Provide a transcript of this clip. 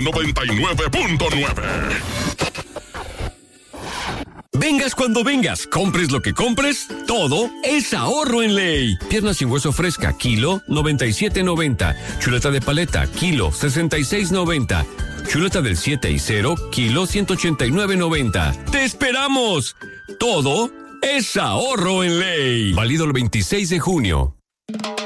99.9. Vengas cuando vengas, compres lo que compres, todo es ahorro en Ley. Pierna sin hueso fresca, kilo 97.90. Chuleta de paleta, kilo 66.90. Chuleta del 7 y 0, kilo 189.90. ¡Te esperamos! Todo es ahorro en Ley. Válido el 26 de junio.